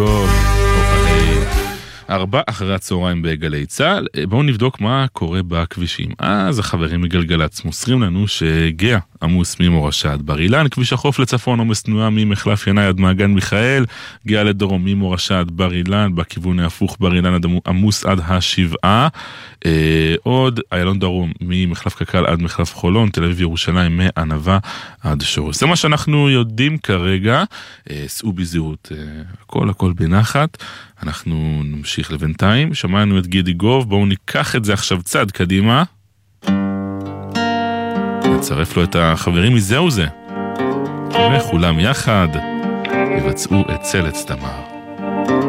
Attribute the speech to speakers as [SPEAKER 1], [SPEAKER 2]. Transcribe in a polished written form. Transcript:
[SPEAKER 1] טוב, 4 אחרי הצהריים בגלי צהל. בואו נבדוק מה קורה בכבישים. אז החברים מגלגלץ מוסרים לנו שגאה עמוס ממורשה עד בר אילן, כביש החוף לצפון עומס תנועה ממחלף ינאי עד מעגן מיכאל, גאה לדרום ממורשה עד בר אילן, בכיוון ההפוך בר אילן עמוס עד השבעה, עוד איילון דרום ממחלף קקל עד מחלף חולון, תל אביב ירושלים מענבה עד שורש. זה מה שאנחנו יודעים כרגע. סעו בזהירות, הכל בנחת. אנחנו נמשיך לבינתיים. שמענו את גידי גוב, בואו ניקח את זה עכשיו צעד קדימה, נצרף לו את החברים מזהו זה, וכולם יחד יבצעו את צלץ תמר.